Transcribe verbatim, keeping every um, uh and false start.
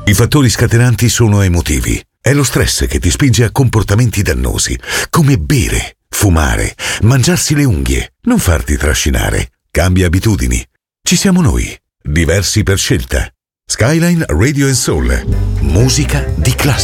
I fattori scatenanti sono emotivi. È lo stress che ti spinge a comportamenti dannosi, come bere, fumare, mangiarsi le unghie, non farti trascinare. Cambia abitudini. Ci siamo noi, diversi per scelta. Skyline Radio and Soul. Musica di classe.